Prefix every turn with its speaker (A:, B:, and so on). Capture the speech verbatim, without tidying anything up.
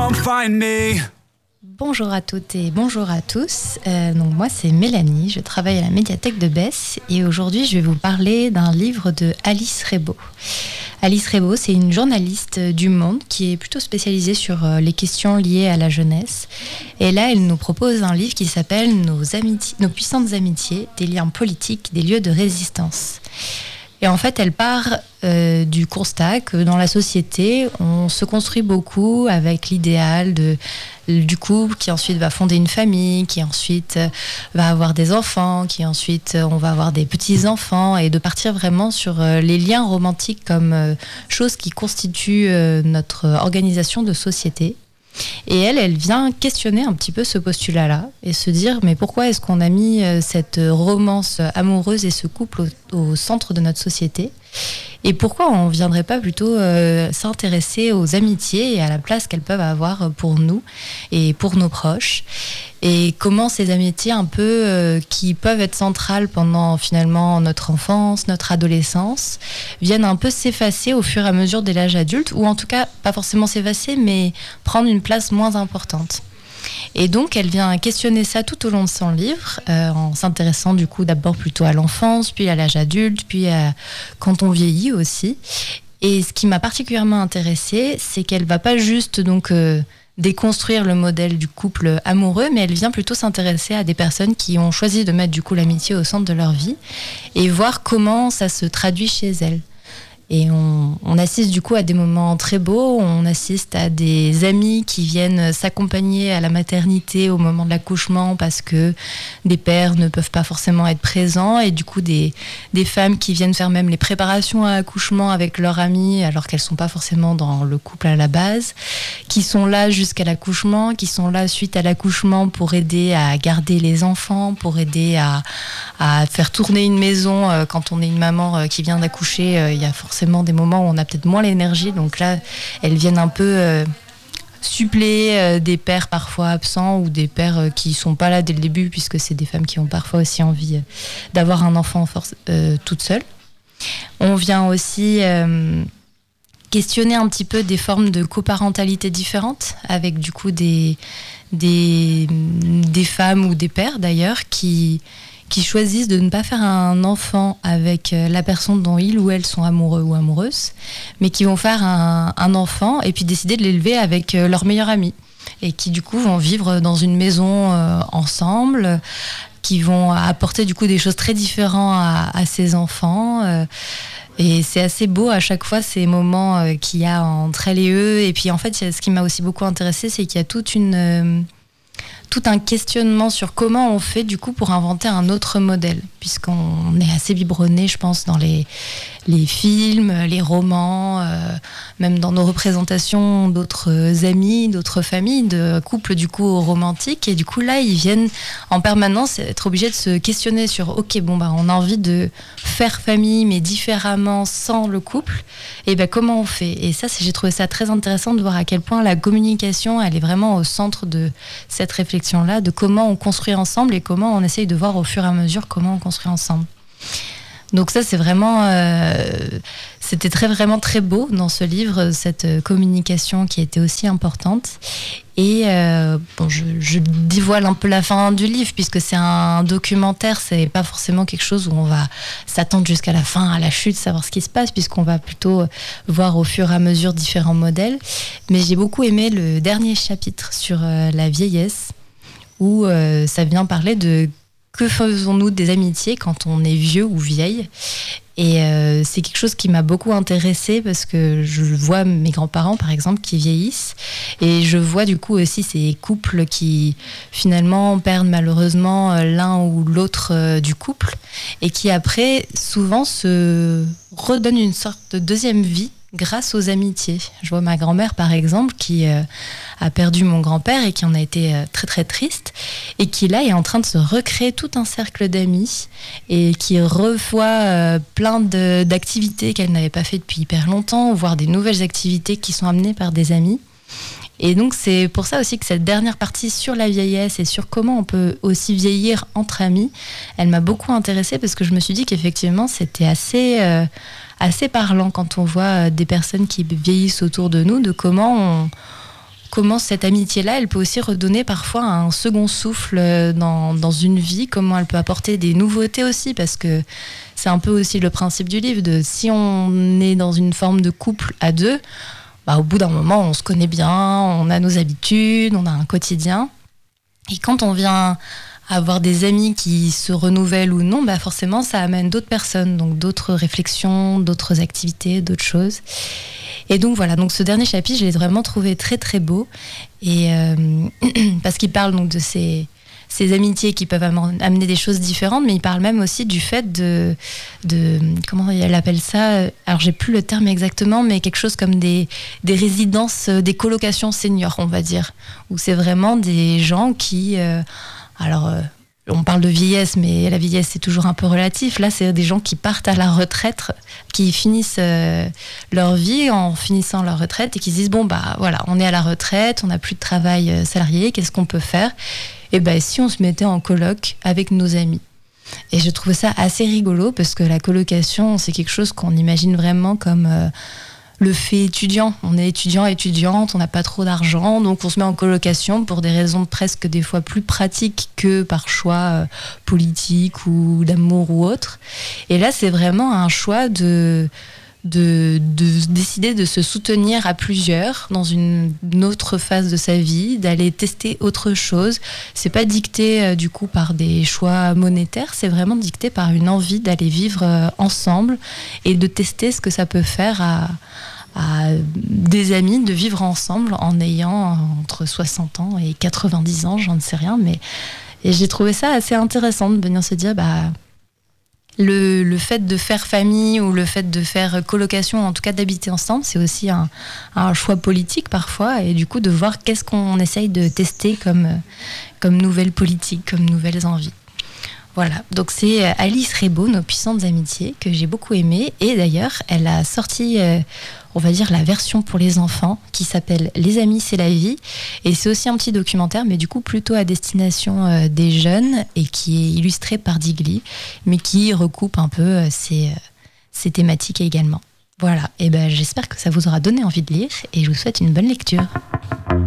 A: come find me.
B: Bonjour à toutes et bonjour à tous. Euh, donc moi c'est Mélanie, je travaille à la médiathèque de Besse et aujourd'hui je vais vous parler d'un livre de Alice Rebaud. Alice Rebaud, c'est une journaliste du Monde qui est plutôt spécialisée sur les questions liées à la jeunesse. Et là, elle nous propose un livre qui s'appelle Nos, amiti- Nos puissantes amitiés, des liens politiques, des lieux de résistance. Et en fait, elle part euh, du constat que dans la société, on se construit beaucoup avec l'idéal de, du couple qui ensuite va fonder une famille, qui ensuite euh, va avoir des enfants, qui ensuite euh, on va avoir des petits-enfants, et de partir vraiment sur euh, les liens romantiques comme euh, chose qui constitue euh, notre organisation de société. Et elle, elle vient questionner un petit peu ce postulat-là et se dire mais pourquoi est-ce qu'on a mis cette romance amoureuse et ce couple au, au centre de notre société ? Et pourquoi on ne viendrait pas plutôt euh, s'intéresser aux amitiés et à la place qu'elles peuvent avoir pour nous et pour nos proches ? Et comment ces amitiés un peu euh, qui peuvent être centrales pendant finalement notre enfance, notre adolescence, viennent un peu s'effacer au fur et à mesure de l'âge adulte, ou en tout cas pas forcément s'effacer, mais prendre une place moins importante. Et donc elle vient questionner ça tout au long de son livre, euh, en s'intéressant du coup d'abord plutôt à l'enfance, puis à l'âge adulte, puis à quand on vieillit aussi. Et ce qui m'a particulièrement intéressée, c'est qu'elle va pas juste donc euh, déconstruire le modèle du couple amoureux, mais elle vient plutôt s'intéresser à des personnes qui ont choisi de mettre du coup l'amitié au centre de leur vie et voir comment ça se traduit chez elles. Et on, on assiste du coup à des moments très beaux, on assiste à des amis qui viennent s'accompagner à la maternité au moment de l'accouchement parce que des pères ne peuvent pas forcément être présents, et du coup des, des femmes qui viennent faire même les préparations à l'accouchement avec leurs amis alors qu'elles ne sont pas forcément dans le couple à la base, qui sont là jusqu'à l'accouchement, qui sont là suite à l'accouchement pour aider à garder les enfants, pour aider à, à faire tourner une maison. Quand on est une maman qui vient d'accoucher, il y a forcément des moments où on a peut-être moins l'énergie, donc là elles viennent un peu euh, suppléer euh, des pères parfois absents ou des pères euh, qui sont pas là dès le début, puisque c'est des femmes qui ont parfois aussi envie euh, d'avoir un enfant force, euh, toute seule. On vient aussi euh, questionner un petit peu des formes de coparentalité différentes, avec du coup des, des, des femmes ou des pères d'ailleurs qui qui choisissent de ne pas faire un enfant avec la personne dont ils ou elles sont amoureux ou amoureuses, mais qui vont faire un, un enfant et puis décider de l'élever avec leur meilleur ami, et qui du coup vont vivre dans une maison euh, ensemble, qui vont apporter du coup des choses très différentes à, à ces enfants. Euh, et c'est assez beau à chaque fois ces moments euh, qu'il y a entre elles et eux. Et puis en fait, ce qui m'a aussi beaucoup intéressée, c'est qu'il y a toute une... Euh, tout un questionnement sur comment on fait du coup pour inventer un autre modèle, puisqu'on est assez biberonné, je pense, dans les, les films, les romans, euh, même dans nos représentations d'autres amis, d'autres familles, de couples du coup romantiques, et du coup là ils viennent en permanence être obligés de se questionner sur ok bon bah on a envie de faire famille mais différemment sans le couple, et ben comment on fait? Et ça c'est, j'ai trouvé ça très intéressant de voir à quel point la communication elle est vraiment au centre de cette réflexion là, de comment on construit ensemble et comment on essaye de voir au fur et à mesure comment on construit ensemble. Donc ça c'est vraiment euh, c'était très vraiment très beau dans ce livre, cette communication qui était aussi importante. Et euh, bon, je, je dévoile un peu la fin du livre puisque c'est un documentaire, c'est pas forcément quelque chose où on va s'attendre jusqu'à la fin, à la chute, savoir ce qui se passe, puisqu'on va plutôt voir au fur et à mesure différents modèles. Mais j'ai beaucoup aimé le dernier chapitre sur euh, la vieillesse, où euh, ça vient parler de que faisons-nous des amitiés quand on est vieux ou vieille. Et euh, c'est quelque chose qui m'a beaucoup intéressée parce que je vois mes grands-parents, par exemple, qui vieillissent. Et je vois du coup aussi ces couples qui, finalement, perdent malheureusement l'un ou l'autre euh, du couple et qui, après, souvent se redonnent une sorte de deuxième vie grâce aux amitiés. Je vois ma grand-mère, par exemple, qui euh, a perdu mon grand-père et qui en a été euh, très très triste, et qui là est en train de se recréer tout un cercle d'amis et qui revoit euh, plein de, d'activités qu'elle n'avait pas fait depuis hyper longtemps, voire des nouvelles activités qui sont amenées par des amis. Et donc c'est pour ça aussi que cette dernière partie sur la vieillesse et sur comment on peut aussi vieillir entre amis, elle m'a beaucoup intéressée parce que je me suis dit qu'effectivement c'était assez... Euh, assez parlant quand on voit des personnes qui vieillissent autour de nous, de comment on, comment cette amitié-là, elle peut aussi redonner parfois un second souffle dans, dans une vie, comment elle peut apporter des nouveautés aussi, parce que c'est un peu aussi le principe du livre, de si on est dans une forme de couple à deux, bah, au bout d'un moment, on se connaît bien, on a nos habitudes, on a un quotidien. Et quand on vient avoir des amis qui se renouvellent ou non, bah forcément, ça amène d'autres personnes, donc d'autres réflexions, d'autres activités, d'autres choses. Et donc voilà, donc ce dernier chapitre, je l'ai vraiment trouvé très très beau, et euh, parce qu'il parle donc de ces, ces amitiés qui peuvent amener des choses différentes, mais il parle même aussi du fait de, de comment elle appelle ça, alors j'ai plus le terme exactement, mais quelque chose comme des, des résidences, des colocations seniors, on va dire, où c'est vraiment des gens qui... Euh, alors... Euh, on parle de vieillesse, mais la vieillesse, c'est toujours un peu relatif. Là, c'est des gens qui partent à la retraite, qui finissent euh, leur vie en finissant leur retraite et qui se disent, bon, bah voilà, on est à la retraite, on n'a plus de travail euh, salarié, qu'est-ce qu'on peut faire ? Et ben, si on se mettait en coloc avec nos amis. Et je trouve ça assez rigolo parce que la colocation, c'est quelque chose qu'on imagine vraiment comme... Euh, le fait étudiant, on est étudiant, étudiante, on n'a pas trop d'argent, donc on se met en colocation pour des raisons presque des fois plus pratiques que par choix euh, politique ou d'amour ou autre. Et là, c'est vraiment un choix de, de, de décider de se soutenir à plusieurs dans une, une autre phase de sa vie, d'aller tester autre chose. C'est pas dicté euh, du coup par des choix monétaires, c'est vraiment dicté par une envie d'aller vivre euh, ensemble et de tester ce que ça peut faire à à des amis de vivre ensemble en ayant entre soixante ans et quatre-vingt-dix ans, j'en ne sais rien, mais et j'ai trouvé ça assez intéressant de venir se dire bah le, le fait de faire famille ou le fait de faire colocation, en tout cas d'habiter ensemble, c'est aussi un, un choix politique parfois, et du coup de voir qu'est-ce qu'on essaye de tester comme, comme nouvelle politique, comme nouvelles envies. Voilà, donc c'est Alice Rebaud, Nos puissantes amitiés, que j'ai beaucoup aimé. Et d'ailleurs, elle a sorti, euh, on va dire, la version pour les enfants qui s'appelle Les amis, c'est la vie. Et c'est aussi un petit documentaire, mais du coup plutôt à destination euh, des jeunes et qui est illustré par Digli, mais qui recoupe un peu euh, ces, euh, ces thématiques également. Voilà, et ben j'espère que ça vous aura donné envie de lire et je vous souhaite une bonne lecture.